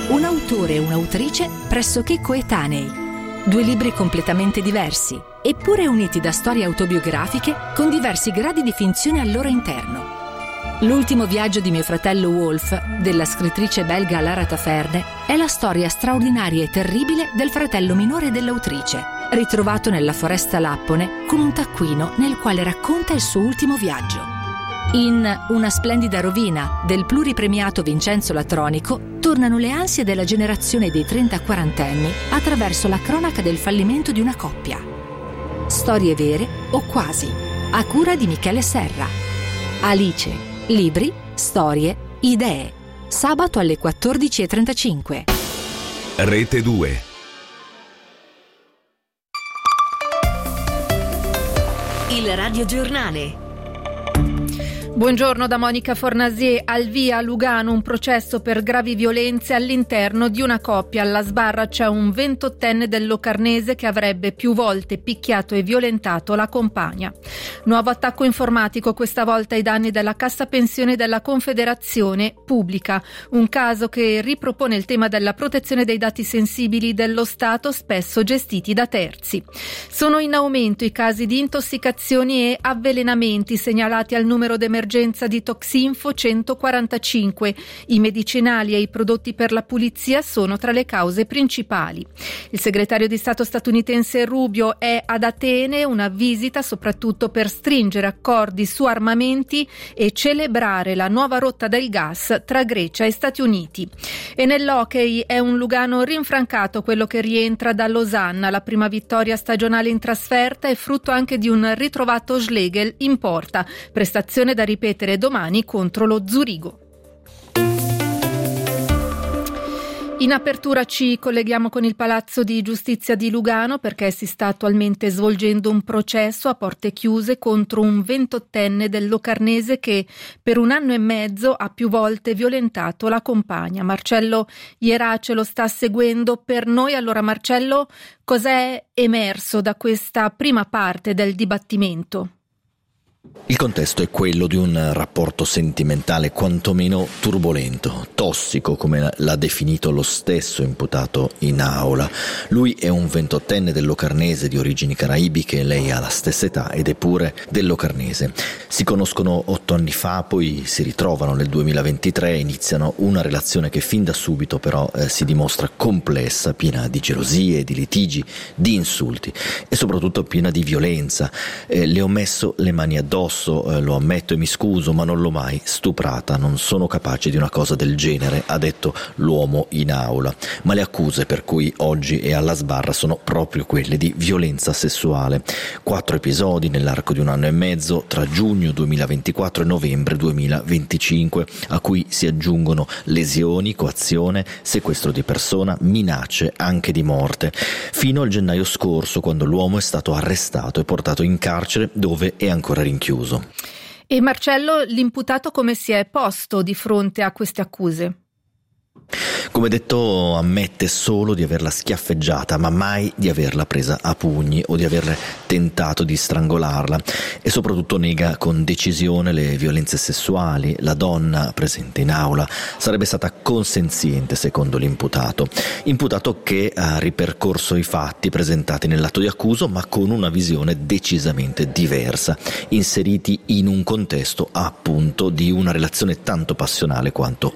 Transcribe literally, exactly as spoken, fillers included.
un autore e un'autrice pressoché coetanei. Due libri completamente diversi, eppure uniti da storie autobiografiche con diversi gradi di finzione al loro interno. L'ultimo viaggio di mio fratello Wolf, della scrittrice belga Lara Taferne, è la storia straordinaria e terribile del fratello minore dell'autrice, ritrovato nella foresta lappone con un taccuino nel quale racconta il suo ultimo viaggio. In Una splendida rovina del pluripremiato Vincenzo Latronico tornano le ansie della generazione dei trenta-quarantenni attraverso la cronaca del fallimento di una coppia. Storie vere o quasi, a cura di Michele Serra. Alice. Libri, storie, idee. Sabato alle quattordici e trentacinque. Rete due. Il radiogiornale. Buongiorno da Monica Fornasier. Al via a Lugano un processo per gravi violenze all'interno di una coppia. Alla sbarra c'è un ventottenne del Locarnese che avrebbe più volte picchiato e violentato la compagna. Nuovo attacco informatico, questa volta ai danni della Cassa Pensione della Confederazione Pubblica. Un caso che ripropone il tema della protezione dei dati sensibili dello Stato, spesso gestiti da terzi. Sono in aumento i casi di intossicazioni e avvelenamenti segnalati al numero d'emergenza di Toxinfo centoquarantacinque. I medicinali e i prodotti per la pulizia sono tra le cause principali. Il segretario di Stato statunitense Rubio è ad Atene, una visita soprattutto per stringere accordi su armamenti e celebrare la nuova rotta del gas tra Grecia e Stati Uniti. E nell'hockey è un Lugano rinfrancato quello che rientra da Losanna. La prima vittoria stagionale in trasferta è frutto anche di un ritrovato Schlegel in porta, prestazione da ripetere domani contro lo Zurigo. In apertura ci colleghiamo con il Palazzo di Giustizia di Lugano perché si sta attualmente svolgendo un processo a porte chiuse contro un ventottenne del Locarnese che per un anno e mezzo ha più volte violentato la compagna. Marcello Ierace lo sta seguendo per noi. Allora Marcello, cos'è emerso da questa prima parte del dibattimento? Il contesto è quello di un rapporto sentimentale quantomeno turbolento, tossico, come l'ha definito lo stesso imputato in aula. Lui è un ventottenne del Locarnese di origini caraibiche, lei ha la stessa età ed è pure del Locarnese. Si conoscono otto anni fa, poi si ritrovano nel duemilaventitré e iniziano una relazione che fin da subito però eh, si dimostra complessa, piena di gelosie, di litigi, di insulti e soprattutto piena di violenza. Eh, le ho messo le mani addosso. Eh, lo ammetto e mi scuso, ma non l'ho mai stuprata, non sono capace di una cosa del genere, ha detto l'uomo in aula. Ma le accuse per cui oggi è alla sbarra sono proprio quelle di violenza sessuale. Quattro episodi nell'arco di un anno e mezzo, tra giugno duemilaventiquattro e novembre duemilaventicinque, a cui si aggiungono lesioni, coazione, sequestro di persona, minacce anche di morte, fino al gennaio scorso, quando l'uomo è stato arrestato e portato in carcere, dove è ancora rinchiuso. E Marcello, l'imputato come si è posto di fronte a queste accuse? Come detto, ammette solo di averla schiaffeggiata, ma mai di averla presa a pugni o di aver tentato di strangolarla, e soprattutto nega con decisione le violenze sessuali. La donna presente in aula sarebbe stata consenziente secondo l'imputato, imputato che ha ripercorso i fatti presentati nell'atto di accusa, ma con una visione decisamente diversa, inseriti in un contesto appunto di una relazione tanto passionale quanto